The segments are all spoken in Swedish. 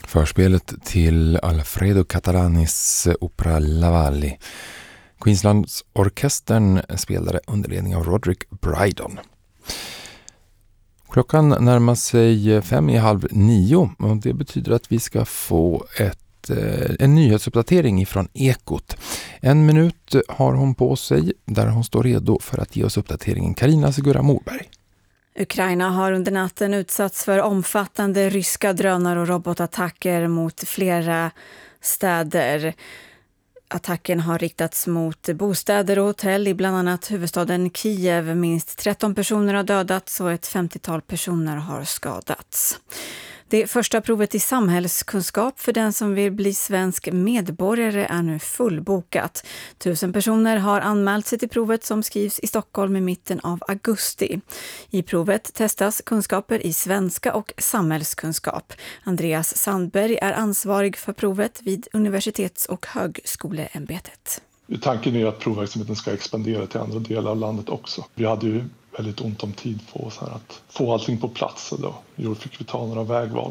Förspelet till Alfredo Catalanis opera La Valle. Queenslands orkestern spelade under ledning av Roderick Brydon. Klockan närmar sig 8:55 och det betyder att vi ska få en nyhetsuppdatering ifrån Ekot. 1 minut har hon på sig där hon står redo för att ge oss uppdateringen. Carina Segura Morberg. Ukraina har under natten utsatts för omfattande ryska drönar- och robotattacker mot flera städer. Attacken har riktats mot bostäder och hotell i bland annat huvudstaden Kiev. Minst 13 personer har dödats och ett 50-tal personer har skadats. Det första provet i samhällskunskap för den som vill bli svensk medborgare är nu fullbokat. 1000 personer har anmält sig till provet som skrivs i Stockholm i mitten av augusti. I provet testas kunskaper i svenska och samhällskunskap. Andreas Sandberg är ansvarig för provet vid Universitets- och högskoleämbetet. Tanken är att provverksamheten ska expandera till andra delar av landet också. Vi hade ju väldigt ont om tid på oss här att få allting på plats och då fick vi ta några vägval.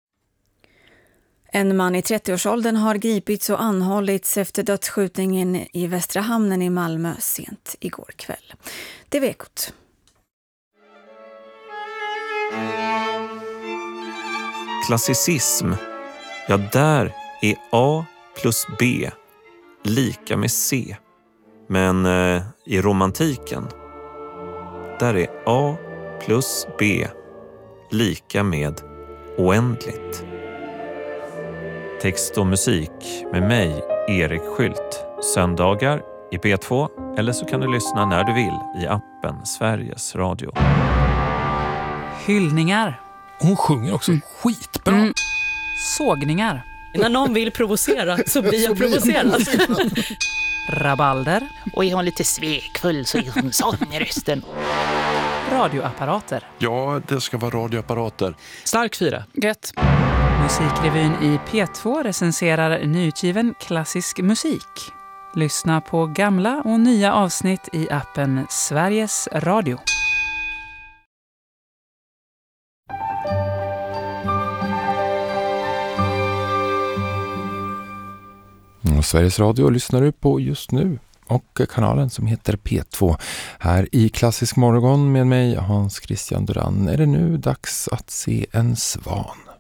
En man i 30-årsåldern har gripits och anhållits efter dödsskjutningen i Västra hamnen i Malmö sent igår kväll. Det var Ekot. Klassicism, ja där är A plus B lika med C. Men i romantiken, där är A plus B lika med oändligt. Text och musik med mig, Erik Skylt. Söndagar i P2 eller så kan du lyssna när du vill i appen Sveriges Radio. Hyllningar. Hon sjunger också skitbra. Sågningar. När någon vill provocera så blir jag provocerad. Rabalder. Och är hon lite svekfull så är hon sån i rösten. Radioapparater. Ja, det ska vara radioapparater. Stark 4. Gött. Musikrevyn i P2 recenserar nyutgiven klassisk musik. Lyssna på gamla och nya avsnitt i appen Sveriges Radio. Och Sveriges Radio lyssnar du på just nu och kanalen som heter P2. Här i Klassisk morgon med mig Hans Christian Duran är det nu dags att se en svan.